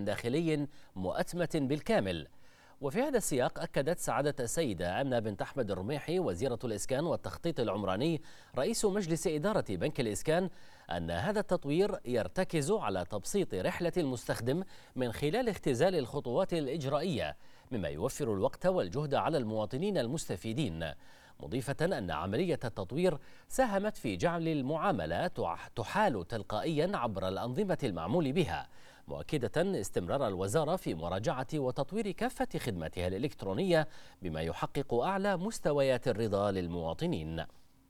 داخلي مؤتمة بالكامل. وفي هذا السياق أكدت سعادة السيدة آمنة بنت أحمد الرميحي وزيرة الإسكان والتخطيط العمراني رئيس مجلس إدارة بنك الإسكان أن هذا التطوير يرتكز على تبسيط رحلة المستخدم من خلال اختزال الخطوات الإجرائية، مما يوفر الوقت والجهد على المواطنين المستفيدين، مضيفة أن عملية التطوير ساهمت في جعل المعاملة تحال تلقائيا عبر الأنظمة المعمول بها، مؤكدة استمرار الوزارة في مراجعة وتطوير كافة خدماتها الإلكترونية بما يحقق أعلى مستويات الرضا للمواطنين.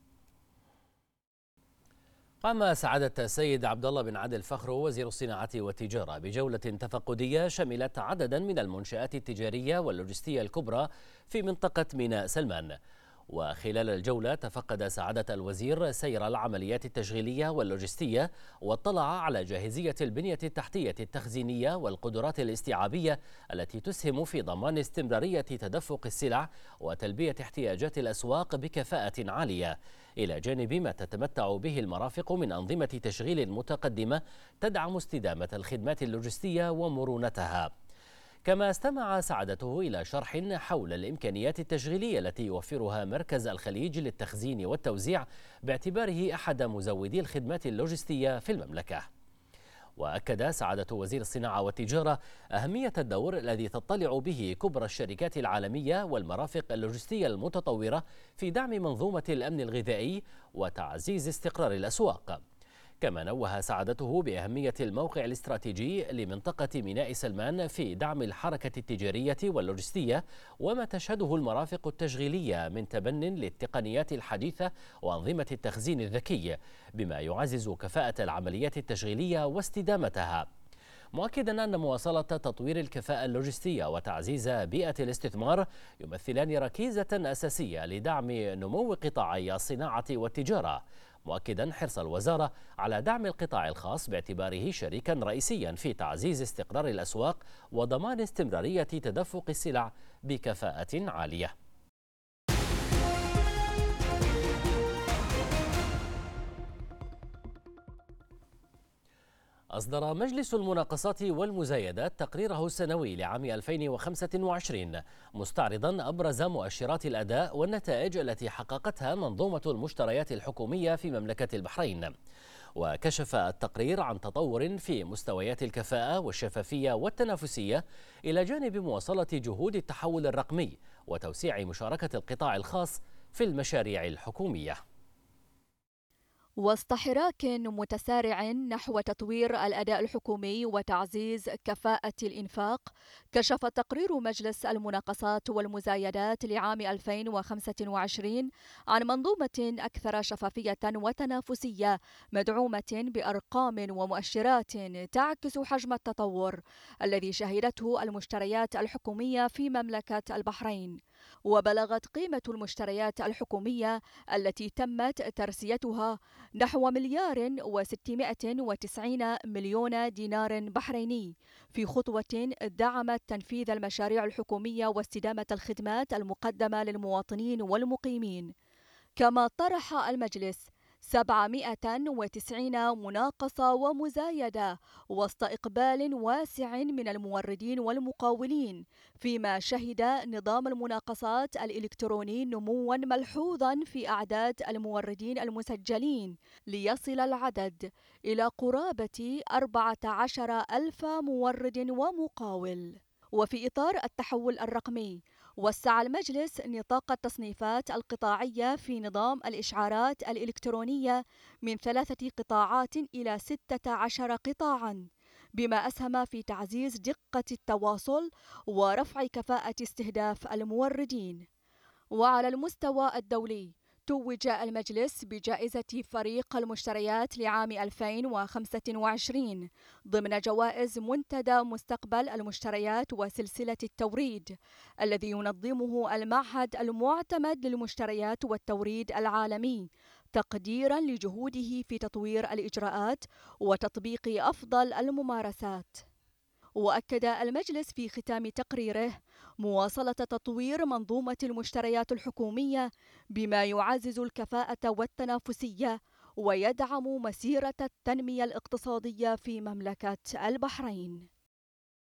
قام سعادة السيد عبد الله بن عادل فخرو وزير الصناعة والتجارة بجولة تفقدية شملت عددا من المنشآت التجارية واللوجستية الكبرى في منطقة ميناء سلمان. وخلال الجولة تفقد سعادة الوزير سير العمليات التشغيلية واللوجستية، واطلع على جاهزية البنية التحتية التخزينية والقدرات الاستيعابية التي تسهم في ضمان استمرارية تدفق السلع وتلبية احتياجات الأسواق بكفاءة عالية، إلى جانب ما تتمتع به المرافق من أنظمة تشغيل متقدمة تدعم استدامة الخدمات اللوجستية ومرونتها. كما استمع سعادته إلى شرح حول الإمكانيات التشغيلية التي يوفرها مركز الخليج للتخزين والتوزيع باعتباره أحد مزودي الخدمات اللوجستية في المملكة. وأكد سعادة وزير الصناعة والتجارة أهمية الدور الذي تطلع به كبرى الشركات العالمية والمرافق اللوجستية المتطورة في دعم منظومة الأمن الغذائي وتعزيز استقرار الأسواق. كما نوه سعادته بأهمية الموقع الاستراتيجي لمنطقة ميناء سلمان في دعم الحركة التجارية واللوجستية وما تشهده المرافق التشغيلية من تبن للتقنيات الحديثة وأنظمة التخزين الذكي، بما يعزز كفاءة العمليات التشغيلية واستدامتها، مؤكدا أن مواصلة تطوير الكفاءة اللوجستية وتعزيز بيئة الاستثمار يمثلان ركيزة أساسية لدعم نمو قطاعي الصناعة والتجارة، مؤكدا حرص الوزارة على دعم القطاع الخاص باعتباره شريكا رئيسيا في تعزيز استقرار الأسواق وضمان استمرارية تدفق السلع بكفاءة عالية. أصدر مجلس المناقصات والمزايدات تقريره السنوي لعام 2025 مستعرضا أبرز مؤشرات الأداء والنتائج التي حققتها منظومة المشتريات الحكومية في مملكة البحرين. وكشف التقرير عن تطور في مستويات الكفاءة والشفافية والتنافسية، إلى جانب مواصلة جهود التحول الرقمي وتوسيع مشاركة القطاع الخاص في المشاريع الحكومية. وسط حراك متسارع نحو تطوير الأداء الحكومي وتعزيز كفاءة الإنفاق، كشف تقرير مجلس المناقصات والمزايدات لعام 2025 عن منظومة أكثر شفافية وتنافسية مدعومة بأرقام ومؤشرات تعكس حجم التطور الذي شهدته المشتريات الحكومية في مملكة البحرين. وبلغت قيمة المشتريات الحكومية التي تمت ترسيتها نحو 1,690,000,000 دينار بحريني، في خطوة دعمت تنفيذ المشاريع الحكومية واستدامة الخدمات المقدمة للمواطنين والمقيمين. كما طرح المجلس 790 مناقصة ومزايدة وسط إقبال واسع من الموردين والمقاولين، فيما شهد نظام المناقصات الإلكتروني نموا ملحوظا في أعداد الموردين المسجلين، ليصل العدد إلى قرابة 14,000 مورد ومقاول. وفي إطار التحول الرقمي، وسع المجلس نطاق التصنيفات القطاعية في نظام الإشعارات الإلكترونية من 3 قطاعات إلى 16 قطاعاً، بما أسهم في تعزيز دقة التواصل ورفع كفاءة استهداف الموردين. وعلى المستوى الدولي، توج المجلس بجائزة فريق المشتريات لعام 2025 ضمن جوائز منتدى مستقبل المشتريات وسلسلة التوريد، الذي ينظمه المعهد المعتمد للمشتريات والتوريد العالمي، تقديرا لجهوده في تطوير الإجراءات وتطبيق أفضل الممارسات. وأكد المجلس في ختام تقريره مواصلة تطوير منظومة المشتريات الحكومية بما يعزز الكفاءة والتنافسية ويدعم مسيرة التنمية الاقتصادية في مملكة البحرين.